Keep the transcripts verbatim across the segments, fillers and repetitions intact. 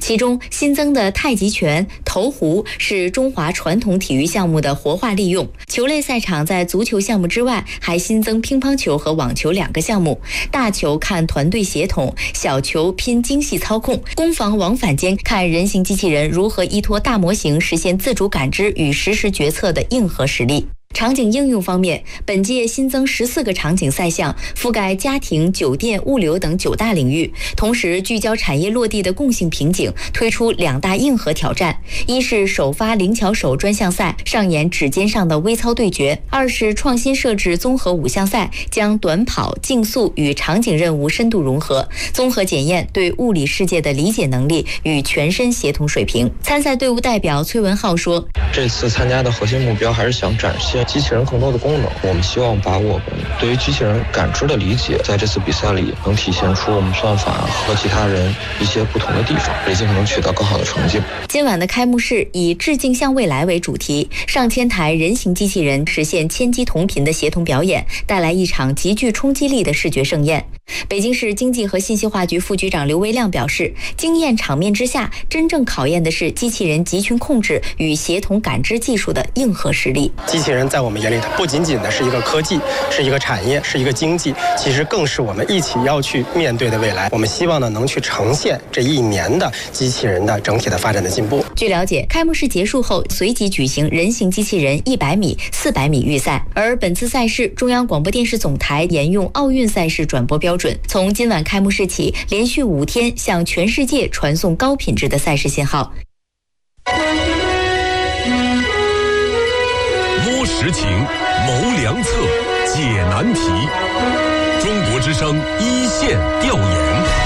其中新增的太极拳、投壶是中华传统体育项目的活化利用。球类赛场在足球项目之外，还新增乒乓球和网球两个项目。大球看团队协同，小球拼精细操控，攻防往返间看人形机器人如何依托大模型实现自主感知与实时决策的硬核实力。场景应用方面，本届新增十四个场景赛项，覆盖家庭、酒店、物流等九大领域，同时聚焦产业落地的共性瓶颈，推出两大硬核挑战：一是首发灵巧手专项赛，上演指尖上的微操对决；二是创新设置综合五项赛，将短跑、竞速与场景任务深度融合，综合检验对物理世界的理解能力与全身协同水平。参赛队伍代表崔文浩说：“ 这次参加的核心目标还是想展现机器人更多的功能，我们希望把我们对于机器人感知的理解，在这次比赛里能体现出我们算法和其他人一些不同的地方，也尽可能取得更好的成绩。” 今晚的开幕式以致敬向未来为主题，上千台人形机器人实现千机同频的协同表演，带来一场极具冲击力的视觉盛宴。北京市经济和信息化局副局长刘维亮表示，惊艳场面之下，真正考验的是机器人集群控制与协同感知技术的硬核实力。 机器人在我们眼里，它不仅仅的是一个科技，是一个产业，是一个经济，其实更是我们一起要去面对的未来。我们希望呢，能去呈现这一年的机器人的整体的发展的进步。 据了解，开幕式结束后，随即举行人形机器人一百米、四百米预赛。而本次赛事，中央广播电视总台沿用奥运赛事转播标准，从今晚开幕式起，连续五天向全世界传送高品质的赛事信号。 摸实情，谋良策，解难题。中国之声一线调研。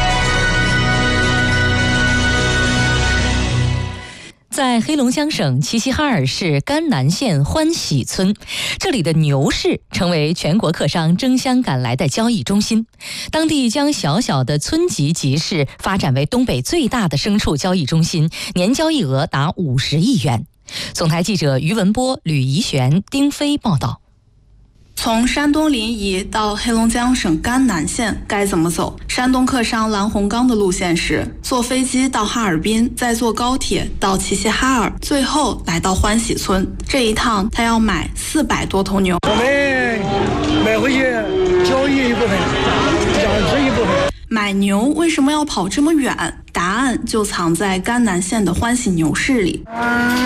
在黑龙江省齐齐哈尔市甘南县欢喜村，这里的牛市成为全国客商争相赶来的交易中心。当地将小小的村级集市发展为东北最大的牲畜交易中心，年交易额达五十亿元。总台记者于文波、吕怡璇、丁飞报道。 从山东临沂到黑龙江省甘南县该怎么走？山东客商蓝洪刚的路线是坐飞机到哈尔滨，再坐高铁到齐齐哈尔，最后来到欢喜村。这一趟他要买四百多头牛。 我们买回去交易一部分，养殖一部分。 买牛为什么要跑这么远？答案就藏在甘南县的欢喜牛市里。快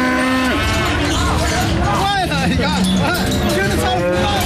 了呀！真的超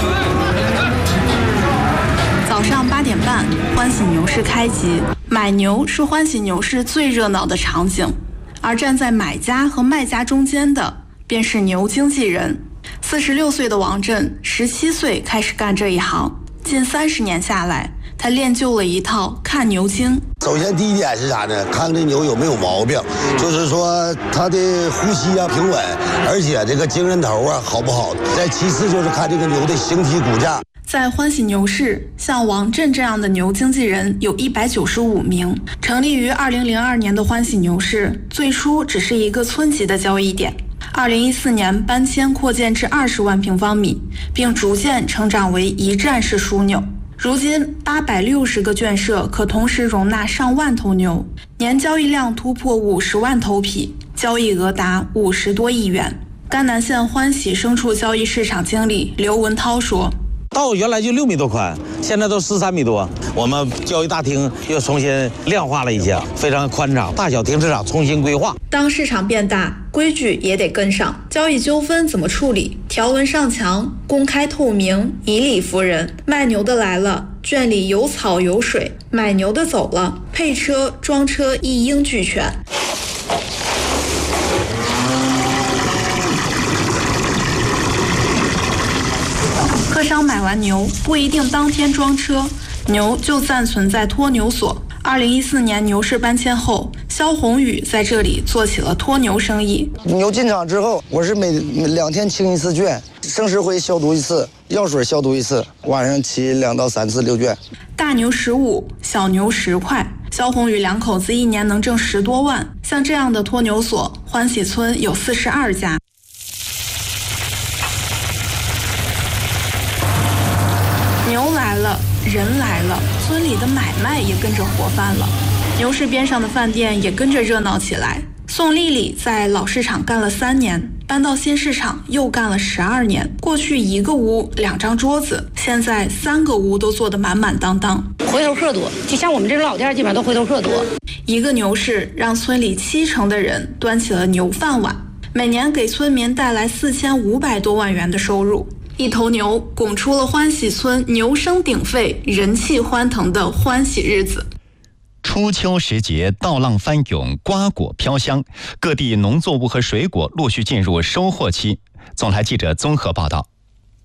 早上八点半，欢喜牛市开集。买牛是欢喜牛市最热闹的场景，而站在买家和卖家中间的，便是牛经纪人。四十六岁的王震，十七岁开始干这一行，近三十年下来，他练就了一套看牛经。 首先第一点是啥呢？看看这牛有没有毛病，就是说它的呼吸啊平稳，而且这个精神头啊好不好。再其次就是看这个牛的形体骨架。 在欢喜牛市，像王震这样的牛经纪人有一百九十五名。成立于二零零二年的欢喜牛市，最初只是一个村级的交易点。二零一四年搬迁扩建至二十万平方米，并逐渐成长为一站式枢纽。如今八百六十个圈舍可同时容纳上万头牛，年交易量突破五十万头匹，交易额达五十多亿元。甘南县欢喜牲畜交易市场经理刘文涛说， 道原来就六米多宽，现在都十三米多。我们交易大厅又重新亮化了一下，非常宽敞，大小停车场重新规划。 当市场变大，规矩也得跟上。交易纠纷怎么处理？条文上墙，公开透明，以理服人。卖牛的来了，圈里有草有水；买牛的走了，配车装车一应俱全。客商买完牛不一定当天装车，牛就暂存在托牛所。二零一四年牛市搬迁后，肖宏宇在这里做起了托牛生意。 牛进场之后，我是每两天清一次圈，生石灰消毒一次，药水消毒一次，晚上骑两到三次溜圈。 大牛十五，小牛十块。肖宏宇两口子一年能挣十多万。像这样的托牛所，欢喜村有四十二家。牛来了，人来了，村里的买卖也跟着活泛了。 牛市边上的饭店也跟着热闹起来。宋丽丽在老市场干了三年，搬到新市场又干了十二年。过去一个屋两张桌子，现在三个屋都坐得满满当当。 回头客多，就像我们这种老店，基本上都回头客多。 一个牛市让村里七成的人端起了牛饭碗，每年给村民带来四千五百多万元的收入。一头牛拱出了欢喜村牛声鼎沸、人气欢腾的欢喜日子。 初秋时节，稻浪翻涌，瓜果飘香，各地农作物和水果陆续进入收获期。总台记者综合报道。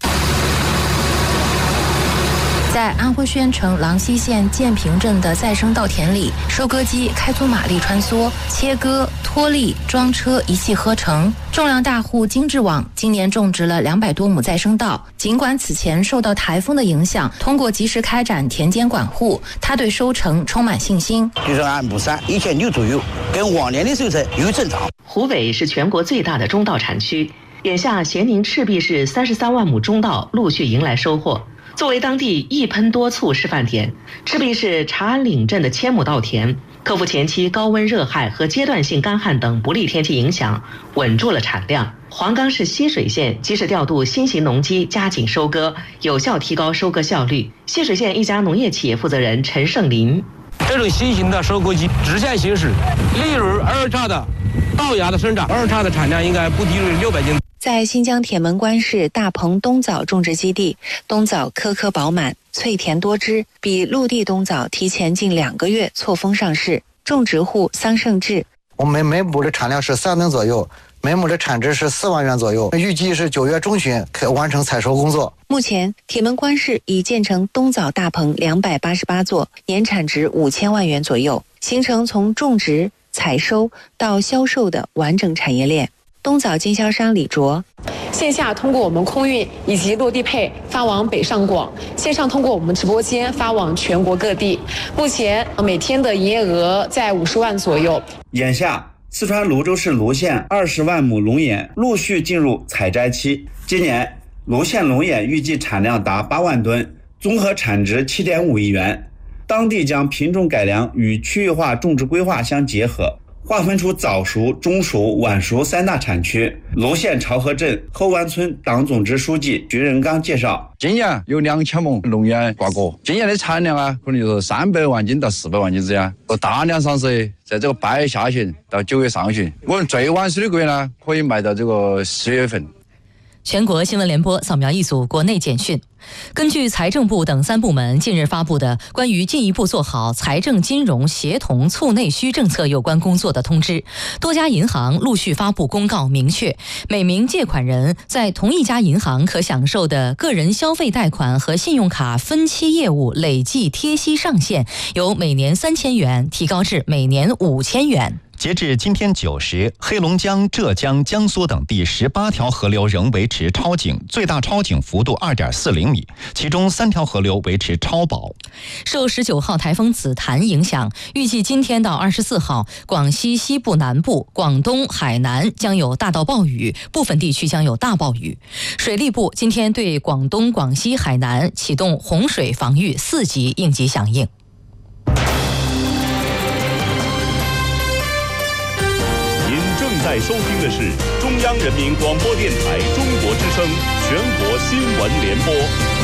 在安徽宣城郎溪县建平镇的再生稻田里，收割机开足马力穿梭，切割、脱粒、装车一气呵成。种粮大户金志网今年种植了两百多亩再生稻，尽管此前受到台风的影响，通过及时开展田间管护，他对收成充满信心。 就是按亩三一千六左右，跟往年的收成有增长。 湖北是全国最大的中稻产区，眼下咸宁赤壁市三十三万亩中稻陆续迎来收获。作为当地一喷多促示范点，赤壁市茶安岭镇的千亩稻田克服前期高温热害和阶段性干旱等不利天气影响，稳住了产量。黄冈市溪水县及时调度新型农机加紧收割，有效提高收割效率。溪水县一家农业企业负责人陈胜林： 这种新型的收割机直线行驶，利润二叉的稻芽的生长，二叉的产量应该不低于六百斤。 在新疆铁门关市大棚冬枣种植基地，冬枣颗颗饱满，脆甜多汁，比陆地冬枣提前近两个月错峰上市。种植户桑胜志： 我们每亩的产量是三吨左右，每亩的产值是四万元左右，预计是九月中旬可完成采收工作。 目前，铁门关市已建成冬枣大棚两百八十八座，年产值五千万元左右，形成从种植、采收到销售的完整产业链。冬枣经销商李卓： 线下通过我们空运以及落地配发往北上广，线上通过我们直播间发往全国各地。目前每天的营业额在五十万左右。 眼下，四川泸州市泸县二十万亩龙眼陆续进入采摘期。今年，泸县龙眼预计产量达八万吨，综合产值七点五亿元。当地将品种改良与区域化种植规划相结合，划分出早熟、中熟、晚熟三大产区。泸县潮河镇后湾村党总支书记徐仁刚介绍， 今年有两千亩龙眼挂果，今年的产量啊，可能就是三百万斤到四百万斤之间。大量上市，在这个八月下旬到九月上旬，我们最晚收的果呢，可以卖到这个十月份。 全国新闻联播扫描一组国内简讯。根据财政部等三部门近日发布的关于进一步做好财政金融协同促内需政策有关工作的通知，多家银行陆续发布公告，明确每名借款人在同一家银行可享受的个人消费贷款和信用卡分期业务累计贴息上限由每年三千元提高至每年五千元。 截至今天九时，黑龙江、浙江、江苏等地十八条河流仍维持超警，最大超警幅度二点四零米，其中三条河流维持超保。 受十九号台风紫檀影响，预计今天到二十四号，广西西部南部、广东、海南将有大到暴雨，部分地区将有大暴雨。水利部今天对广东、广西、海南启动洪水防御四级应急响应。 在收听的是中央人民广播电台中国之声全国新闻联播。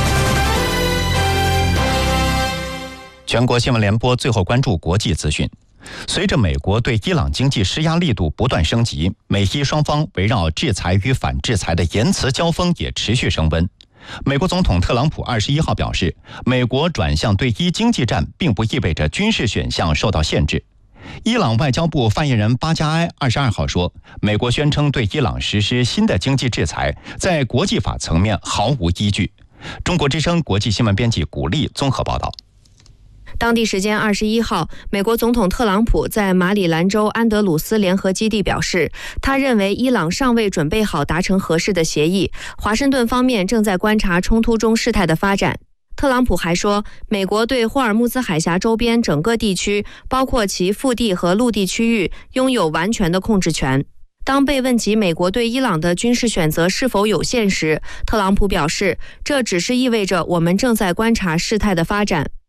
全国新闻联播最后关注国际资讯。随着美国对伊朗经济施压力度不断升级，美伊双方围绕制裁与反制裁的言辞交锋也持续升温。美国总统特朗普二十一号表示，美国转向对伊经济战并不意味着军事选项受到限制。伊朗外交部发言人巴加埃二十二号说，美国宣称对伊朗实施新的经济制裁，在国际法层面毫无依据。中国之声国际新闻编辑古丽综合报道。 当地时间二十一号，美国总统特朗普在马里兰州安德鲁斯联合基地表示，他认为伊朗尚未准备好达成合适的协议，华盛顿方面正在观察冲突中事态的发展。特朗普还说，美国对霍尔木兹海峡周边整个地区，包括其腹地和陆地区域，拥有完全的控制权。当被问及美国对伊朗的军事选择是否有限时，特朗普表示，这只是意味着我们正在观察事态的发展。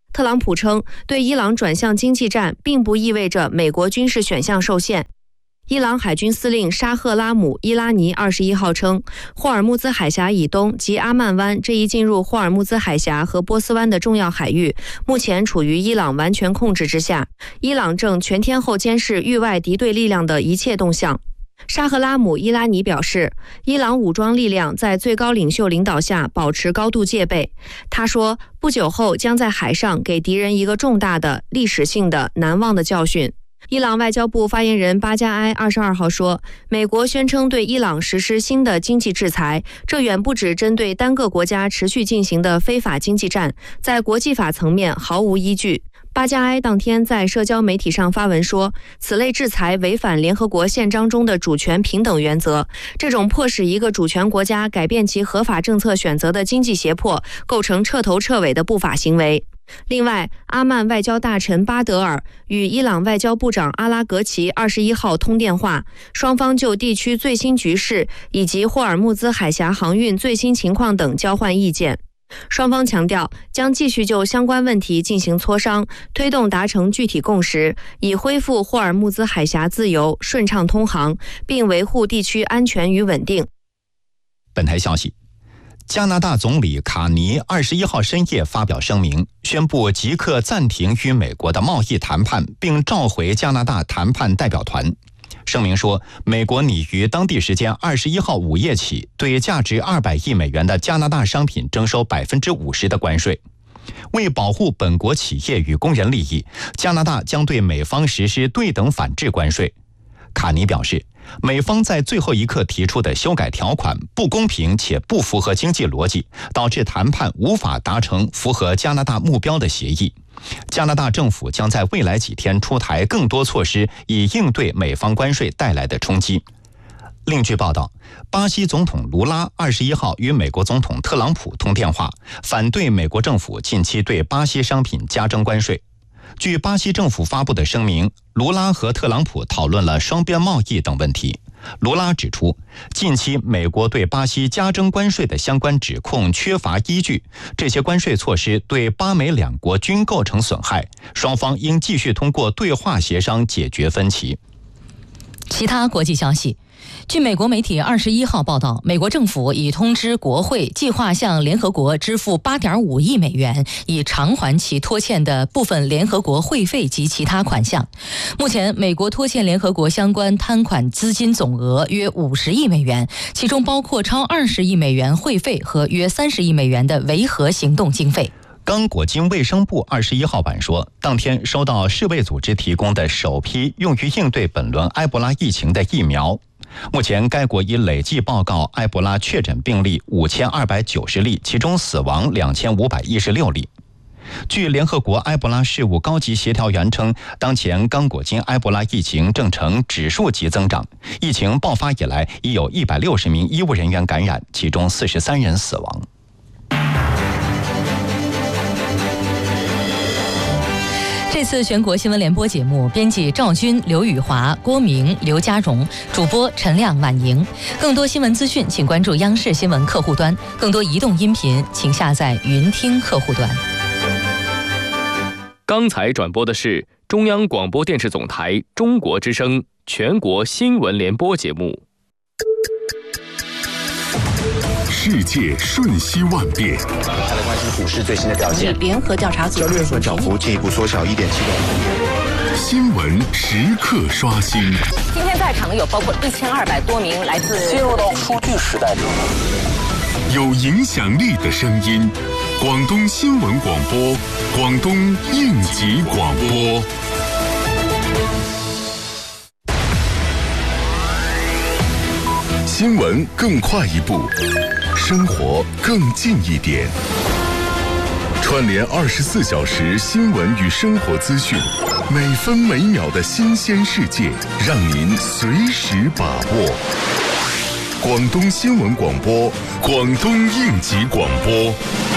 特朗普称，对伊朗转向经济战并不意味着美国军事选项受限。伊朗海军司令沙赫拉姆·伊拉尼二十一号称，霍尔木兹海峡以东及阿曼湾这一进入霍尔木兹海峡和波斯湾的重要海域，目前处于伊朗完全控制之下。伊朗正全天候监视域外敌对力量的一切动向。沙赫拉姆·伊拉尼表示，伊朗武装力量在最高领袖领导下保持高度戒备。他说，不久后将在海上给敌人一个重大的、历史性的、难忘的教训。伊朗外交部发言人巴加埃二十二号说，美国宣称对伊朗实施新的经济制裁，这远不止针对单个国家持续进行的非法经济战，在国际法层面毫无依据。巴加埃当天在社交媒体上发文说，此类制裁违反联合国宪章中的主权平等原则，这种迫使一个主权国家改变其合法政策选择的经济胁迫，构成彻头彻尾的不法行为。另外，阿曼外交大臣巴德尔与伊朗外交部长阿拉格齐二十一号通电话，双方就地区最新局势以及霍尔木兹海峡航运最新情况等交换意见。双方强调将继续就相关问题进行磋商，推动达成具体共识，以恢复霍尔木兹海峡自由顺畅通航，并维护地区安全与稳定。 本台消息，加拿大总理卡尼二十一号深夜发表声明，宣布即刻暂停与美国的贸易谈判，并召回加拿大谈判代表团。声明说，美国拟于当地时间二十一号午夜起，对价值二百亿美元的加拿大商品征收百分之五十的关税。为保护本国企业与工人利益，加拿大将对美方实施对等反制关税。卡尼表示，美方在最后一刻提出的修改条款不公平且不符合经济逻辑，导致谈判无法达成符合加拿大目标的协议。加拿大政府将在未来几天出台更多措施，以应对美方关税带来的冲击。另据报道，巴西总统卢拉二十一号与美国总统特朗普通电话，反对美国政府近期对巴西商品加征关税。据巴西政府发布的声明，卢拉和特朗普讨论了双边贸易等问题。卢拉指出，近期美国对巴西加征关税的相关指控缺乏依据，这些关税措施对巴美两国均构成损害，双方应继续通过对话协商解决分歧。 其他国际消息，据美国媒体二十一号报道，美国政府已通知国会，计划向联合国支付 八点五亿美元，以偿还其拖欠的部分联合国会费及其他款项。目前，美国拖欠联合国相关摊款资金总额约五十亿美元，其中包括超二十亿美元会费和约三十亿美元的维和行动经费。 刚果金卫生部二十一号晚说，当天收到世卫组织提供的首批用于应对本轮埃博拉疫情的疫苗。目前该国已累计报告埃博拉确诊病例五千二百九十例，其中死亡两千五百一十六例。据联合国埃博拉事务高级协调员称，当前刚果金埃博拉疫情正呈指数级增长，疫情爆发以来已有一百六十名医务人员感染，其中四十三人死亡。 这次全国新闻联播节目，编辑赵军、刘宇华、郭明、刘家荣，主播陈亮、婉莹。更多新闻资讯，请关注央视新闻客户端；更多移动音频，请下载云听客户端。 刚才转播的是中央广播电视总台中国之声全国新闻联播节目。 世界瞬息万变， 再来关心股市最新的表现。 联合调查组交易所涨幅进一步缩小一点七个。 新闻时刻刷新。 今天在场的有包括一千二百多名来自进入到数据时代中， 有影响力的声音。广东新闻广播，广东应急广播。新闻更快一步，生活更近一点。串联二十四小时新闻与生活资讯，每分每秒的新鲜世界，让您随时把握。广东新闻广播，广东应急广播。